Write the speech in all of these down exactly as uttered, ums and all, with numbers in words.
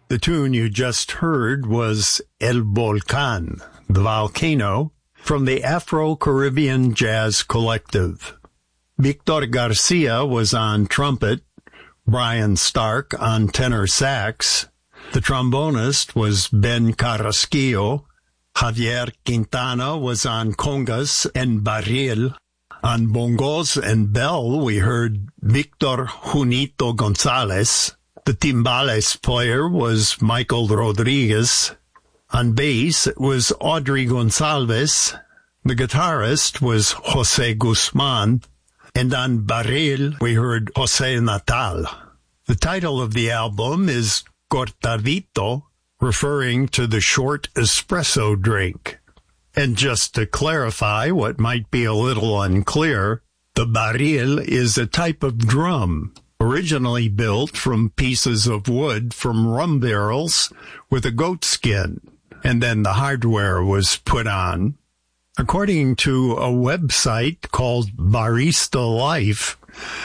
The tune you just heard was El Volcán, the volcano, from the Afro-Caribbean Jazz Collective. Victor Garcia was on trumpet, Brian Stark on tenor sax. The trombonist was Ben Carrasquillo. Javier Quintana was on congas and barril. On bongos and bell, we heard Victor Junito Gonzalez. The timbales player was Michael Rodriguez. On bass, it was Audrey Gonçalves. The guitarist was Jose Guzman. And on barril, we heard Jose Natal. The title of the album is Cortadito, referring to the short espresso drink. And just to clarify what might be a little unclear, the barril is a type of drum, originally built from pieces of wood from rum barrels with a goat skin, and then the hardware was put on. According to a website called Barista Life,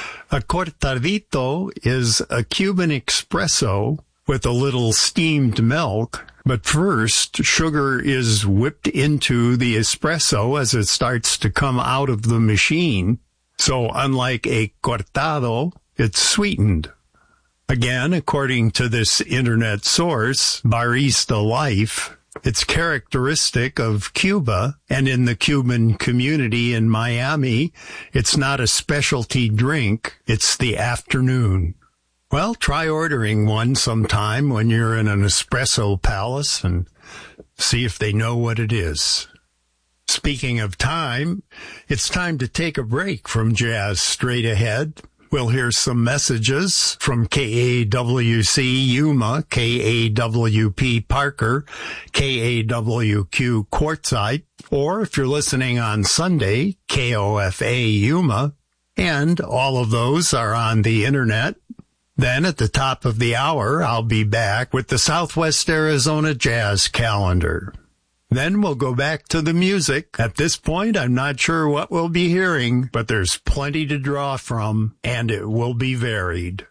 a cortadito is a Cuban espresso with a little steamed milk, but first sugar is whipped into the espresso as it starts to come out of the machine. So unlike a cortado, it's sweetened. Again, according to this internet source, Barista Life, it's characteristic of Cuba, and in the Cuban community in Miami, it's not a specialty drink, it's the afternoon. Well, try ordering one sometime when you're in an espresso palace and see if they know what it is. Speaking of time, it's time to take a break from Jazz Straight Ahead. We'll hear some messages from K A W C Yuma, K A W P Parker, K A W Q Quartzsite, or if you're listening on Sunday, K O F A Yuma, and all of those are on the internet. Then at the top of the hour, I'll be back with the Southwest Arizona Jazz Calendar. Then we'll go back to the music. At this point, I'm not sure what we'll be hearing, but there's plenty to draw from, and it will be varied.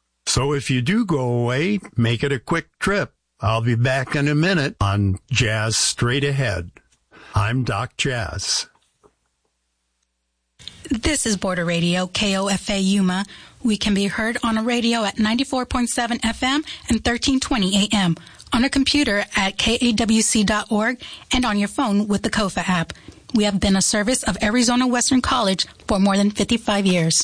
So if you do go away, make it a quick trip. I'll be back in a minute on Jazz Straight Ahead. I'm Doc Jazz. This is Border Radio, K O F A Yuma. We can be heard on a radio at ninety-four point seven F M and thirteen twenty A M, on a computer at K A W C dot org, and on your phone with the Kofa app. We have been a service of Arizona Western College for more than fifty-five years.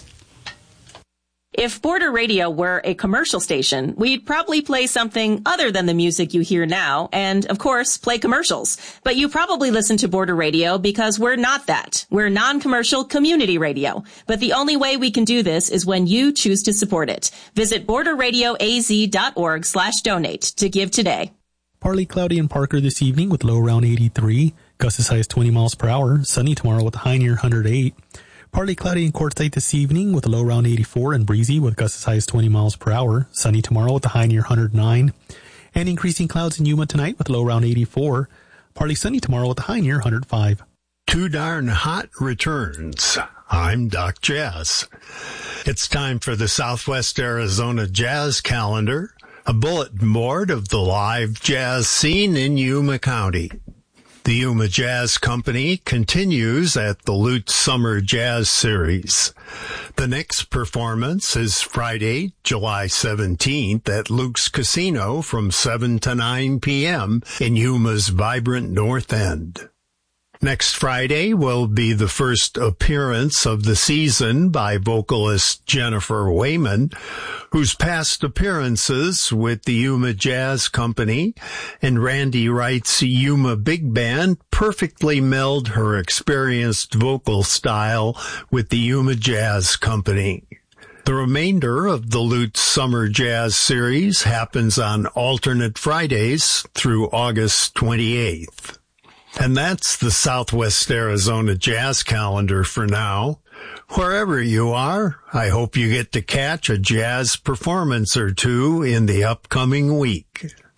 If Border Radio were a commercial station, we'd probably play something other than the music you hear now, and, of course, play commercials. But you probably listen to Border Radio because we're not that. We're non-commercial community radio. But the only way we can do this is when you choose to support it. Visit border radio a z dot org slash donate to give today. Partly cloudy in Parker this evening with low around eighty-three. Gusts as high as twenty miles per hour. Sunny tomorrow with a high near one hundred eight. Partly cloudy in Quartzsite this evening with a low around eighty-four, and breezy with gusts as high as twenty miles per hour. Sunny tomorrow with a high near one hundred nine. And increasing clouds in Yuma tonight with a low around eighty-four. Partly sunny tomorrow with a high near one hundred five. Too Darn Hot returns. I'm Doc Jazz. It's time for the Southwest Arizona Jazz Calendar, a bulletin board of the live jazz scene in Yuma County. The Yuma Jazz Company continues at the Lutz Summer Jazz Series. The next performance is Friday, July seventeenth at Luke's Casino from seven to nine p.m. in Yuma's vibrant North End. Next Friday will be the first appearance of the season by vocalist Jennifer Wayman, whose past appearances with the Yuma Jazz Company and Randy Wright's Yuma Big Band perfectly meld her experienced vocal style with the Yuma Jazz Company. The remainder of the Lutz Summer Jazz Series happens on alternate Fridays through August twenty-eighth. And that's the Southwest Arizona Jazz Calendar for now. Wherever you are, I hope you get to catch a jazz performance or two in the upcoming week.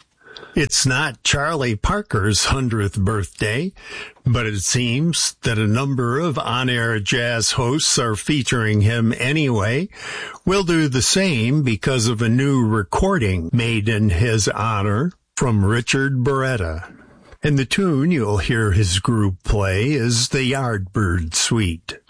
It's not Charlie Parker's hundredth birthday, but it seems that a number of on-air jazz hosts are featuring him anyway. We'll do the same because of a new recording made in his honor from Richard Beretta. And the tune you'll hear his group play is the Yardbird Suite.